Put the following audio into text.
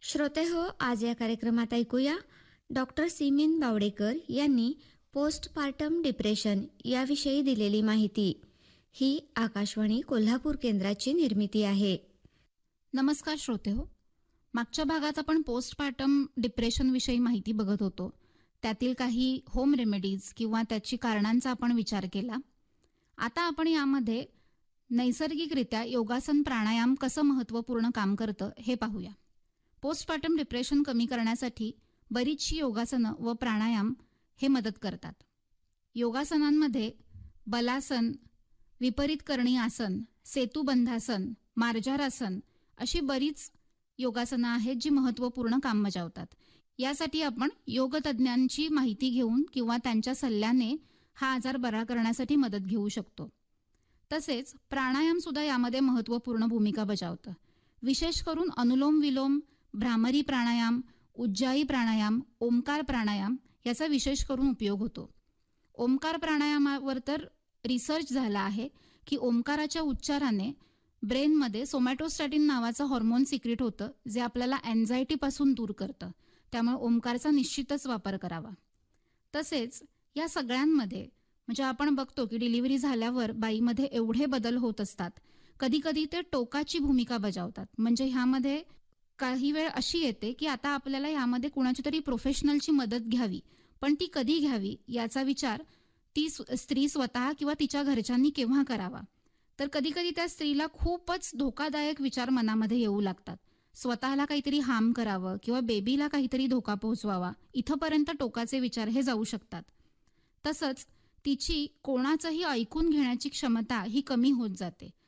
श्रोते हो, आज या कार्यक्रमात ऐकूया डॉक्टर सिमीन बावडेकर यांनी पोस्टपार्टम डिप्रेशन याविषयी दिलेली माहिती. ही आकाशवाणी कोल्हापूर केंद्राची निर्मिती आहे. नमस्कार श्रोते हो. मागच्या भागात आपण पोस्टपार्टम डिप्रेशन विषयी माहिती बघत होतो. त्यातील काही होम रेमेडीज किंवा त्याची कारणांचा आपण विचार केला. आता आपण यामध्ये नैसर्गिकरित्या योगासन प्राणायाम कसं महत्त्वपूर्ण काम करतं हे पाहूया. पोस्टपार्टम डिप्रेशन कमी करण्यासाठी बरीचशी योगासनं व प्राणायाम हे मदत करतात. योगासनांमध्ये बलासन, विपरीत करणी आसन, सेतुबंधासन, मार्जारासन अशी बरीच योगासनं आहेत जी महत्त्वपूर्ण काम बजावतात. यासाठी आपण योगतज्ञांची माहिती घेऊन किंवा त्यांच्या सल्ल्याने हा आजार बरा करण्यासाठी मदत घेऊ शकतो. तसेच प्राणायाम सुद्धा यामध्ये महत्त्वपूर्ण भूमिका बजावतं. विशेष करून अनुलोम विलोम, भ्रामरी प्राणायाम, उज्जाई प्राणायाम, ओंकार प्राणायाम याचा विशेष करून उपयोग होतो. ओंकार प्राणायामावर तर रिसर्च झाला आहे की ओंकाराच्या उच्चाराने ब्रेनमध्ये सोमॅटोस्टॅटिन नावाचं हॉर्मोन सिक्रेट होतं, जे आपल्याला अँझायटीपासून दूर करतं. त्यामुळे ओंकारचा निश्चितच वापर करावा. तसेच या सगळ्यांमध्ये म्हणजे आपण बघतो की डिलिव्हरी झाल्यावर बाईमध्ये एवढे बदल होत असतात, कधी कधी ते टोकाची भूमिका बजावतात. म्हणजे ह्यामध्ये काही वेळ अशी येते की आता आपल्याला यामध्ये कुणाची तरी प्रोफेशनलची मदत घ्यावी, पण ती कधी घ्यावी याचा विचार ती स्त्री स्वतः किंवा तिच्या घरच्यांनी केव्हा करावा. तर कधी कधी त्या स्त्रीला खूपच धोकादायक विचार मनामध्ये येऊ लागतात. स्वतःला काहीतरी हार्म करावं किंवा बेबीला काहीतरी धोका पोहोचवावा, इथंपर्यंत टोकाचे विचार हे जाऊ शकतात. तसंच तिची कोणाचंही ऐकून घेण्याची क्षमता ही कमी होत जाते.